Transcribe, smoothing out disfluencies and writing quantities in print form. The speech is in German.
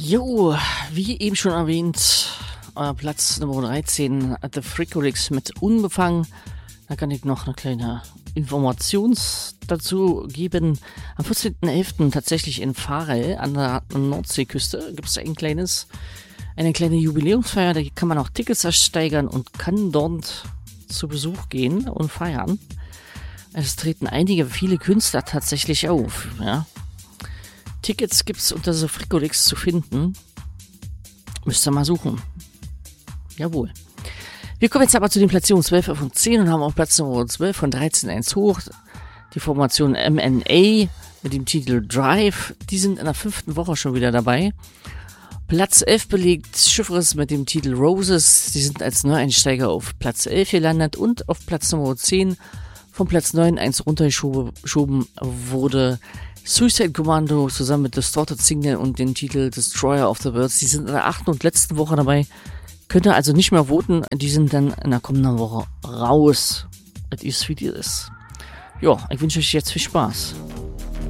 Jo, wie eben schon erwähnt, Platz Nummer 13, The Freakolix mit Unbefangen. Da kann ich noch eine kleine Information dazu geben. Am 14.11. tatsächlich in Varel an der Nordseeküste gibt es eine kleine Jubiläumsfeier. Da kann man auch Tickets ersteigern und kann dort zu Besuch gehen und feiern. Es treten viele Künstler tatsächlich auf. Ja. Tickets gibt es unter The Freakolix zu finden. Müsst ihr mal suchen. Jawohl. Wir kommen jetzt aber zu den Platzierungen 12 von 10 und haben auf Platz Nummer 12 von 13 eins hoch. Die Formation MNA mit dem Titel Drive. Die sind in der 5. Woche schon wieder dabei. Platz 11 belegt Chiffres mit dem Titel Roses. Die sind als Neueinsteiger auf Platz 11 gelandet. Und auf Platz Nummer 10 von Platz 9 1 runtergeschoben wurde Suicide Commando zusammen mit Distorted Signal und dem Titel Destroyer of the Birds. Die sind in der 8. und letzten Woche dabei. Könnt ihr also nicht mehr voten. Die sind dann in der kommenden Woche raus. Das ist wie die ist. Ja, ich wünsche euch jetzt viel Spaß.